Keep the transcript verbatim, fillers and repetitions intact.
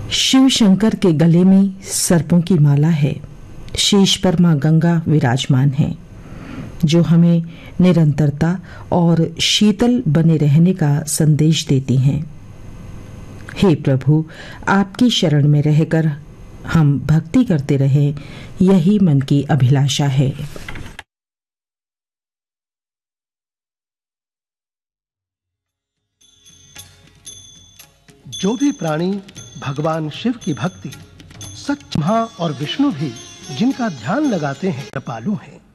शिव शंकर के गले में सर्पों की माला है, शीश पर मां गंगा विराजमान है, जो हमें निरंतरता और शीतल बने रहने का संदेश देती हैं। हे प्रभु, आपकी शरण में रहकर हम भक्ति करते रहें, यही मन की अभिलाषा है। जो भी प्राणी भगवान शिव की भक्ति, सच ब्रह्मा और विष्णु भी जिनका ध्यान लगाते हैं, कृपालु हैं।